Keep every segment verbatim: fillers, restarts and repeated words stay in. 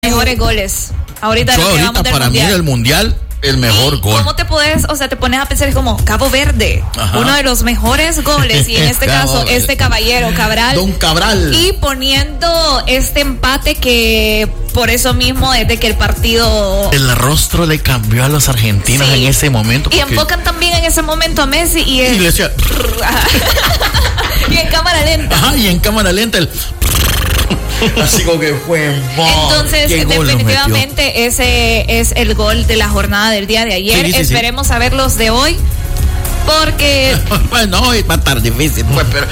Mejores goles. Ahorita, Yo ahorita para mundial. mí el mundial el mejor ¿Y gol. ¿Cómo te puedes, o sea, te pones a pensar es como Cabo Verde, Ajá. uno de los mejores goles y en este caso Verde. este caballero Cabral, Don Cabral, y poniendo este empate que por eso mismo desde que el partido el rostro le cambió a los argentinos sí. en ese momento y enfocan también en ese momento a Messi y, el... y le decía y en cámara lenta. Ajá, y en cámara lenta el así como que fue entonces definitivamente ese es el gol de la jornada del día de ayer. Sí, sí, esperemos sí. a ver los de hoy porque bueno, hoy va a estar difícil pues, pero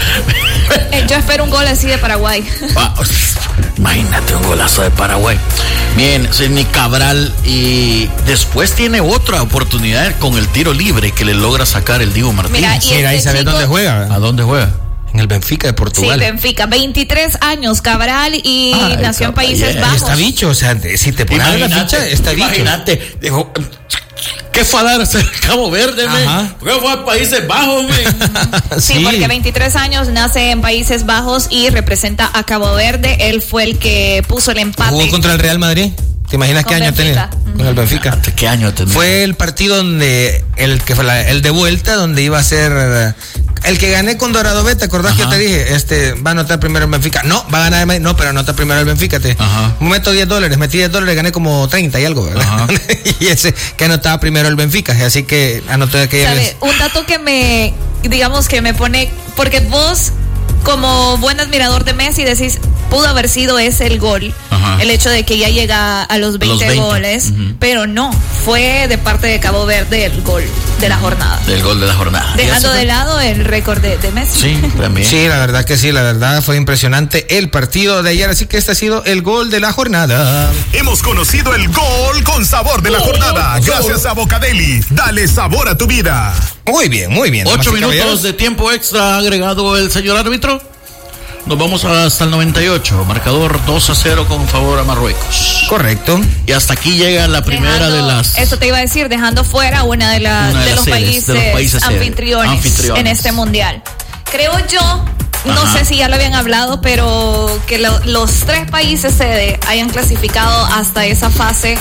yo espero un gol así de Paraguay. Ah, imagínate un golazo de Paraguay. Bien, Sidney Cabral, y después tiene otra oportunidad con el tiro libre que le logra sacar el Diego Martínez. Mira, y Mira, este ¿y sabes chico... dónde juega? ¿A dónde juega? En el Benfica de Portugal. Sí, Benfica, veintitrés años, Cabral, y ah, nació en Países yeah. Bajos. Está bicho, o sea, si te pones la ficha, está bicho. Imagínate, dijo, ¿qué fue a darse Cabo Verde, men? ¿Qué fue a Países Bajos, men? sí, sí, porque veintitrés años, nace en Países Bajos y representa a Cabo Verde. Él fue el que puso el empate. ¿Jugó contra el Real Madrid? ¿Te imaginas qué año tenía? Con el Benfica. ¿Qué año tenía? Fue el partido donde, el que fue la, el de vuelta, donde iba a ser... El que gané con Dorado B, ¿te acordás Ajá. que yo te dije? Este, va a anotar primero el Benfica. No, va a ganar el Madrid. No, pero anota primero el Benfica. Te, meto diez dólares, metí diez dólares, gané como treinta y algo, ¿verdad? Y ese que anotaba primero el Benfica. Así que anoté aquella ¿Sabe? vez. Un dato que me, digamos que me pone, porque vos, como buen admirador de Messi, decís, pudo haber sido ese el gol. Ajá. El hecho de que ya llega a los veinte, los veinte. goles, uh-huh. pero no, fue de parte de Cabo Verde el gol de la jornada. Del gol de la jornada. Dejando de lado el récord de, de Messi. Sí, también. Sí, la verdad que sí, la verdad fue impresionante el partido de ayer, así que este ha sido el gol de la jornada. Hemos conocido el gol con sabor de la jornada, oh, gracias a Bocadeli. Dale sabor a tu vida. Muy bien, muy bien. Ocho minutos caballeros. de tiempo extra agregado el señor árbitro. Nos vamos hasta el noventa y ocho, marcador dos a cero con favor a Marruecos. Correcto. Y hasta aquí llega la primera dejando, de las... Eso te iba a decir, dejando fuera una de, la, una de, de, los, sedes, países de los países anfitriones, anfitriones en este mundial. Creo yo, no Ajá. sé si ya lo habían hablado, pero que lo, los tres países sede hayan clasificado hasta esa fase...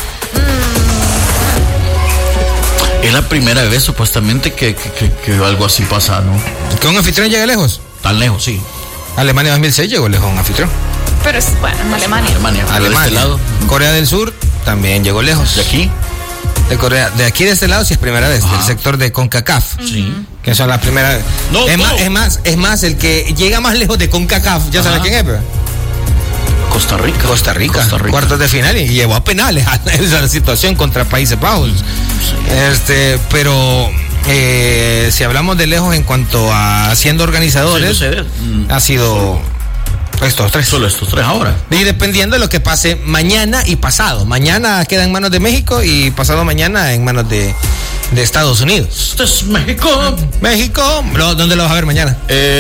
Mmm. Es la primera vez supuestamente que, que, que, que algo así pasa, ¿no? ¿Que un anfitrión llegue lejos? Tan lejos, sí. Alemania dos mil seis llegó lejos un anfitrión. Pero es, bueno, Alemania. Alemania. Alemania. De este lado. Corea del Sur también llegó lejos. ¿De aquí? De Corea, de aquí de este lado sí es primera vez, Ajá. del sector de CONCACAF. Sí. Que son las primeras. No, es, no. Más, es más, es más, el que llega más lejos de CONCACAF, ¿ya sabes quién es? Pero? Costa Rica. Costa Rica. Costa Rica. Cuartos de final y llevó a penales a esa situación contra Países Bajos. Sí. Este, pero eh, si hablamos de lejos en cuanto a siendo organizadores, sí, no ha sido solo estos tres. Solo estos tres ahora. Y dependiendo de lo que pase mañana y pasado. Mañana queda en manos de México y pasado mañana en manos de, de Estados Unidos. Esto es México. México. ¿Dónde lo vas a ver mañana?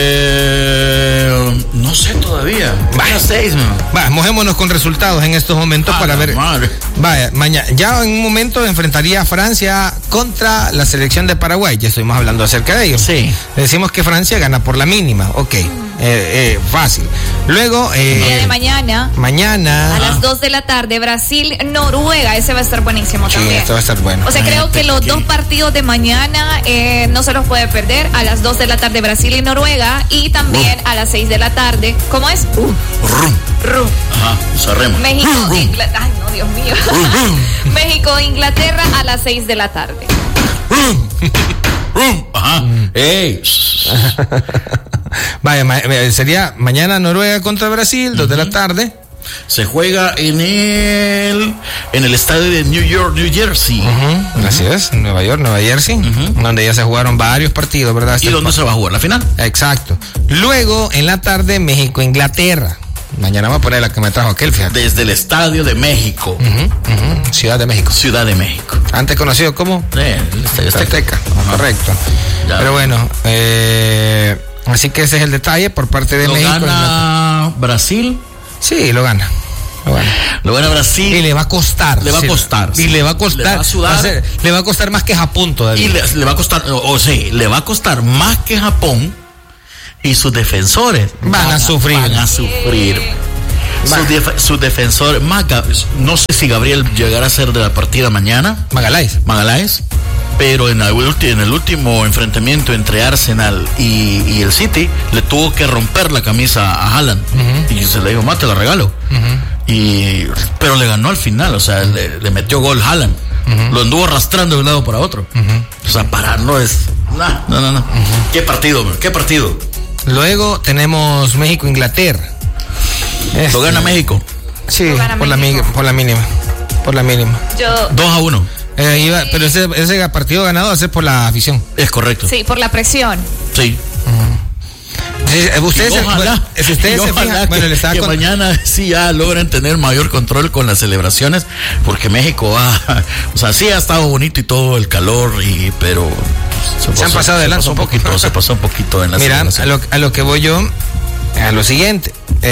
Eh, no sé todavía. Vaya, seis, vaya, mojémonos con resultados en estos momentos ah, para ver. Madre. Vaya, mañana. Ya en un momento enfrentaría a Francia contra la selección de Paraguay. Ya estuvimos hablando acerca de ello. Sí. Decimos que Francia gana por la mínima. Ok. Eh, eh, fácil. Luego, eh, el día de mañana, mañana a las dos de la tarde, Brasil, Noruega. Ese va a estar buenísimo sí, también. Esto va a estar bueno. O sea, creo que los dos partidos de mañana eh, no se los puede perder. A las dos de la tarde, Brasil y Noruega. Y también uh. a las seis de la tarde, ¿cómo es? Uh. Rum. Rum. Ajá, cerremos. México, uh. Inglaterra. Ay, no, Dios mío. Uh. México, Inglaterra a las seis de la tarde. Uh. Ajá. Mm. Ey. Vaya, ma- sería mañana Noruega contra Brasil, dos uh-huh. de la tarde. Se juega en el en el estadio de New York, New Jersey. Uh-huh. Uh-huh. Así es, Nueva York, Nueva Jersey, uh-huh. donde ya se jugaron varios partidos, ¿verdad? ¿Y dónde se va a jugar la final? Exacto. Luego, en la tarde, México, Inglaterra. Mañana vamos a poner la que me trajo aquel, fíjate. Desde el Estadio de México. Uh-huh, uh-huh. Ciudad de México. Ciudad de México. Antes conocido como sí, el Estadio Azteca. Correcto. Ya. Pero bueno, eh, así que ese es el detalle por parte de ¿Lo México. ¿Gana Brasil? Sí, lo gana. Lo gana. Lo gana Brasil. Y le va a costar. Le va a costar. Sí. Y le va a costar. Le va a sudar. Va a ser, le va a costar más que Japón todavía. Y le, le va a costar, o, o sí, le va a costar más que Japón. Y sus defensores van, van a sufrir. Van a sufrir. Su, def- su defensor, Maga, no sé si Gabriel llegará a ser de la partida mañana. Magaláes. Magaláes. Pero en el, en el último enfrentamiento entre Arsenal y, y el City, le tuvo que romper la camisa a Haaland. Uh-huh. Y se le dijo, mate, la regalo. Uh-huh. Y, pero le ganó al final, o sea, le, le metió gol Haaland. Uh-huh. Lo anduvo arrastrando de un lado para otro. Uh-huh. O sea, pararlo es... No, no, no. no. Uh-huh. ¿Qué partido, qué partido? Luego tenemos México-Inglaterra. Este, ¿Lo gana México? Sí, gana por, México. La, por la mínima. Por la mínima. Yo... dos a uno. Eh, iba, pero ese, ese partido ganado va a ser por la afición. Es correcto. Sí, por la presión. Sí. Uh-huh. Sí, ustedes, y ojalá, se, si ustedes se fijan, que, bueno, le estaba que con... mañana sí ya logren tener mayor control con las celebraciones, porque México va, o sea, sí ha estado bonito y todo el calor, y pero se, se pasó, han pasado de lanza un poquito, se pasó un poquito en la Mira, a lo, a lo que voy yo, a lo siguiente,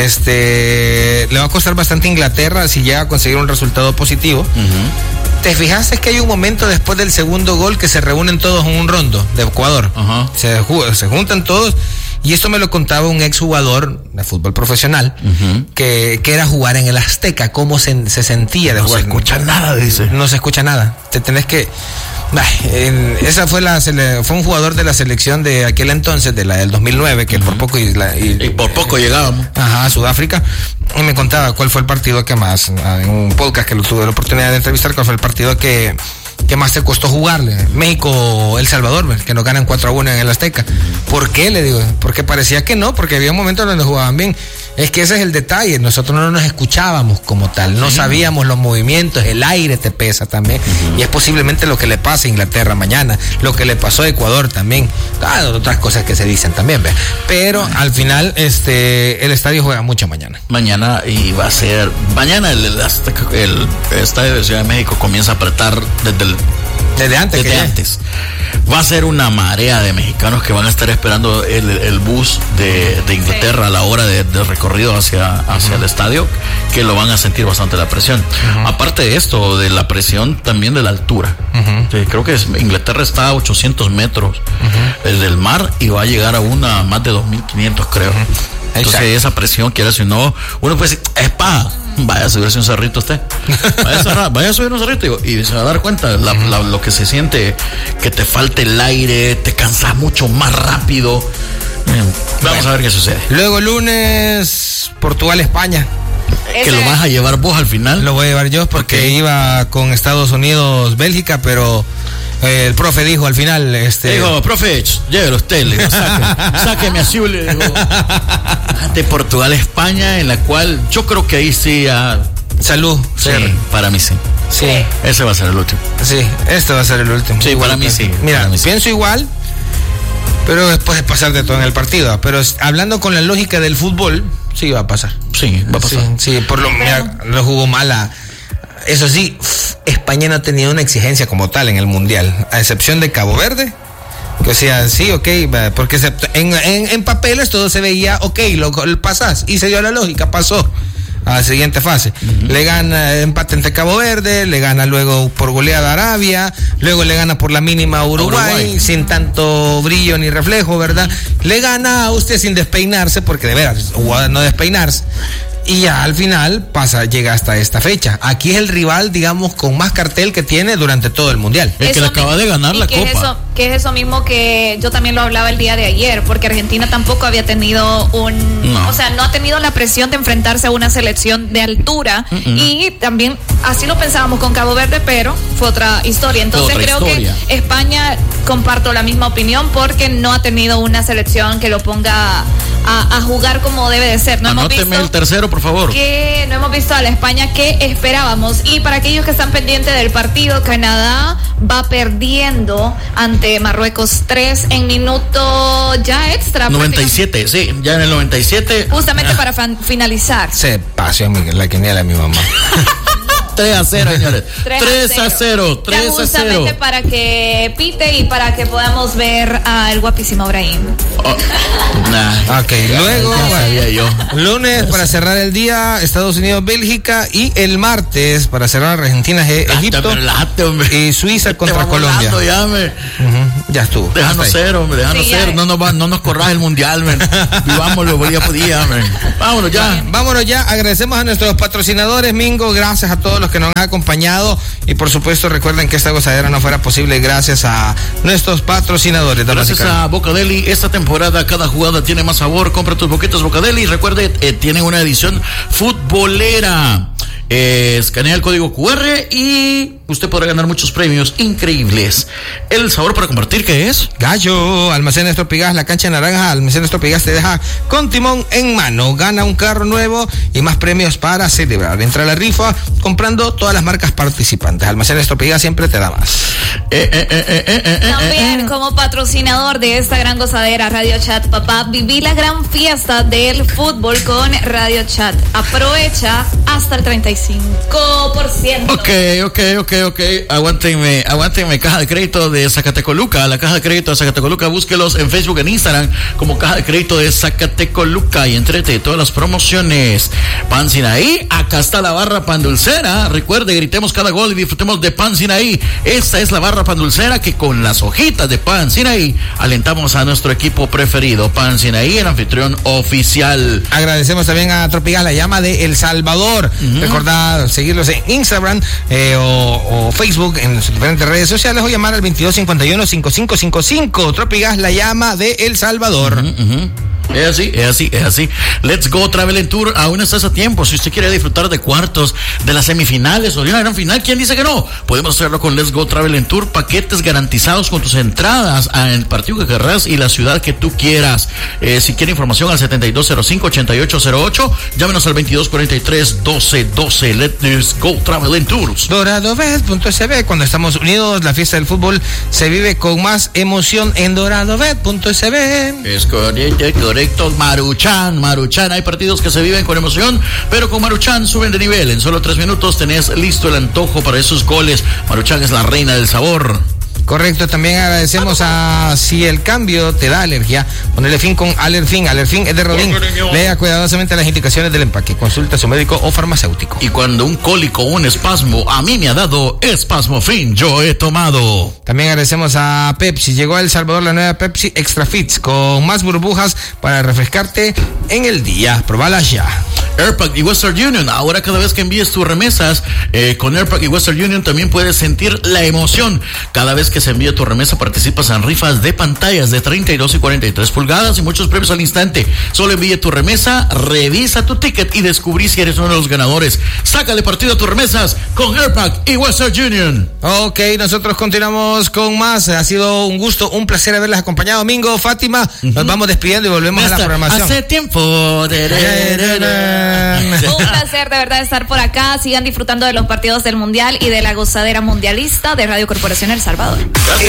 este, le va a costar bastante a Inglaterra si llega a conseguir un resultado positivo. Uh-huh. ¿Te fijaste que hay un momento después del segundo gol que se reúnen todos en un rondo de Ecuador? Uh-huh. Se, se juntan todos, y esto me lo contaba un exjugador de fútbol profesional, uh-huh. que, que era jugar en el Azteca, cómo se, se sentía de no jugar. No se escucha nada, dice. No se escucha nada. Te tenés que... Ay, en, esa fue la fue un jugador de la selección de aquel entonces, de la del dos mil nueve, que uh-huh. por poco y, la, y, y por poco eh, llegábamos ajá, a Sudáfrica, y me contaba cuál fue el partido que más, en un podcast que lo tuve la oportunidad de entrevistar, cuál fue el partido que que más te costó jugarle. México, El Salvador, que nos ganan cuatro a uno en el Azteca. ¿Por qué? Le digo, porque parecía que no, porque había momentos donde jugaban bien. Es que ese es el detalle, nosotros no nos escuchábamos como tal, no sabíamos los movimientos, el aire te pesa también, uh-huh. y es posiblemente lo que le pase a Inglaterra mañana, lo que le pasó a Ecuador también, ah, otras cosas que se dicen también, ¿ve? Pero uh-huh. al final este el estadio juega mucho mañana. Mañana, y va a ser, mañana el, el, el, el estadio de Ciudad de México comienza a apretar desde el Desde antes. Desde antes. Va a ser una marea de mexicanos que van a estar esperando el, el bus de, de Inglaterra sí. a la hora de, de recorrido hacia, hacia uh-huh. el estadio, que lo van a sentir bastante la presión. Uh-huh. Aparte de esto, de la presión también de la altura. Uh-huh. Sí, creo que es, Inglaterra está a ochocientos metros uh-huh. del mar y va a llegar a una más de dos mil quinientos, creo. Uh-huh. Entonces exacto. esa presión, quiera si no, uno puede decir, es paja. Vaya a subirse un cerrito usted. Vaya a, cerrar, vaya a subir un cerrito y, y se va a dar cuenta la, la, lo que se siente, que te falte el aire, te cansas mucho más rápido. Bien, vamos bueno. a ver qué sucede. Luego lunes, Portugal-España. Que Ese... lo vas a llevar vos al final. Lo voy a llevar yo porque okay. iba con Estados Unidos, Bélgica, pero eh, el profe dijo al final, este. Dijo, profe, llévelo usted, le digo, sáqueme, sáqueme así, le digo. De Portugal-España, en la cual yo creo que ahí sí ya. Salud. Sí, sí, para mí sí. Sí. Ese va a ser el último. Sí, este va a ser el último. Sí, igual para mí sí. Mira, mí pienso sí. igual, pero después de pasar de todo en el partido. Pero hablando con la lógica del fútbol, sí va a pasar. Sí, va a pasar. Sí, sí por lo mira, lo jugó mala. Eso sí, España no ha tenido una exigencia como tal en el Mundial, a excepción de Cabo Verde. Que o sea, sí, ok, porque se, en, en, en papeles todo se veía, ok, lo, lo pasás, y se dio la lógica, pasó a la siguiente fase. Uh-huh. Le gana empate entre Cabo Verde, le gana luego por goleada a Arabia, luego le gana por la mínima a Uruguay, Uruguay, sin tanto brillo ni reflejo, ¿verdad? Le gana a usted sin despeinarse, porque de veras, no despeinarse. Y ya al final pasa, llega hasta esta fecha. Aquí es el rival, digamos, con más cartel que tiene durante todo el Mundial. El que le acaba de ganar la Copa. Es eso, que es eso mismo que yo también lo hablaba el día de ayer, porque Argentina tampoco había tenido un... No. O sea, no ha tenido la presión de enfrentarse a una selección de altura. Uh-uh. Y también, así lo pensábamos con Cabo Verde, pero fue otra historia. Entonces otra creo historia. que España, comparto la misma opinión, porque no ha tenido una selección que lo ponga a, a jugar como debe de ser. No Anóteme hemos visto el tercero, por favor. Que no hemos visto a la España que esperábamos. Y para aquellos que están pendientes del partido, Canadá va perdiendo ante Marruecos tres en minuto ya extra. noventa y siete, sí, ya en el noventa y siete. Justamente ah. para fan- finalizar. Se pasó a mí, la quiniela de mi mamá. tres a cero, señores. tres a cero. tres a cero. Justamente para que pite y para que podamos ver al guapísimo Brahim. Oh, nah. Ok, luego, bueno, yo. lunes para cerrar el día, Estados Unidos, Bélgica, y el martes para cerrar Argentina, Egipto y Suiza contra Colombia. Ya, me. Uh-huh, ya estuvo. Déjanos cero, hombre, déjanos sí, cero. No nos, va, no nos corras el mundial, men. Vivámoslo día por día, men. Vámonos ya. Vámonos ya. Agradecemos a nuestros patrocinadores, Mingo. Gracias a todos los que nos han acompañado. Y por supuesto, recuerden que esta gozadera no fuera posible gracias a nuestros patrocinadores. Gracias a Bocadeli. Esta temporada cada jugada tiene más sabor. Compra tus boquitos Bocadeli. Recuerde, eh, tiene una edición futbolera. Eh, escanea el código cu erre y usted podrá ganar muchos premios increíbles. El sabor para compartir, ¿qué es? Gallo, Almacén Estropigas, la cancha naranja. Almacén Estropigas te deja con timón en mano. Gana un carro nuevo y más premios para celebrar. Entra a la rifa comprando todas las marcas participantes. Almacén Estropigas siempre te da más. Eh, eh, eh, eh, eh, eh, También eh, eh. como patrocinador de esta gran gozadera, Radio Chat, papá, viví la gran fiesta del fútbol con Radio Chat. Aprovecha hasta el treinta y cinco por ciento. Ok, ok, ok, ok. Aguántenme, aguántenme. Caja de crédito de Zacatecoluca. La caja de crédito de Zacatecoluca, búsquelos en Facebook, en Instagram, como caja de crédito de Zacatecoluca y entrete todas las promociones. Pan Sinaí, acá está la barra pan dulcera. Recuerde, gritemos cada gol y disfrutemos de Pan Sinaí. Esta es la barra pan dulcera que con las hojitas de Pan Sinaí alentamos a nuestro equipo preferido. Pan Sinaí, el anfitrión oficial. Agradecemos también a Tropigas La Llama de El Salvador. Uh-huh. Recordad seguirlos en Instagram eh, o, o Facebook en sus diferentes redes sociales o llamar al veintidós cincuenta y uno cincuenta y cinco cincuenta y cinco. Tropigas La Llama de El Salvador. Uh-huh, uh-huh. Es así, es así, es así. Let's Go Travel and Tour, aún estás a tiempo. Si usted quiere disfrutar de cuartos, de las semifinales o de una gran final, ¿quién dice que no? Podemos hacerlo con Let's Go Travel and Tour, paquetes garantizados con tus entradas al partido que querrás y la ciudad que tú quieras. Eh, si quiere información al setenta y dos cero cinco, ochenta y ocho cero ocho, llámenos al veintidós cuarenta y tres, doce doce. Let's Go Travel and Tours. Doradobet punto es be, cuando estamos unidos, la fiesta del fútbol se vive con más emoción en Doradobet punto es be. Es correcto, correcto. Maruchan, Maruchan, hay partidos que se viven con emoción, pero con Maruchan suben de nivel. En solo tres minutos tenés listo el antojo para esos goles. Maruchan es la reina del sabor. Correcto, también agradecemos a Si el Cambio te da alergia, ponele fin con Alerfin. Alerfin es de Rodín. Lea cuidadosamente las indicaciones del empaque, consulta a su médico o farmacéutico. Y cuando un cólico o un espasmo a mí me ha dado Espasmofin, yo he tomado. También agradecemos a Pepsi. Llegó a El Salvador la nueva Pepsi Extra Fits con más burbujas para refrescarte en el día. Probala ya. Airpack y Western Union. Ahora cada vez que envíes tus remesas eh, con Airpack y Western Union también puedes sentir la emoción. Cada vez que se envía tu remesa participas en rifas de pantallas de treinta y dos y cuarenta y tres pulgadas y muchos premios al instante. Solo envíe tu remesa, revisa tu ticket y descubrí si eres uno de los ganadores. Sácale partido a tus remesas con Airpack y Western Union. Ok, nosotros continuamos con más. Ha sido un gusto, un placer haberles acompañado. Mingo, Fátima, uh-huh. Nos vamos despidiendo y volvemos Nesta, a la programación. Hace tiempo. Un placer de verdad estar por acá. Sigan disfrutando de los partidos del Mundial y de la gozadera mundialista de Radio Corporación El Salvador.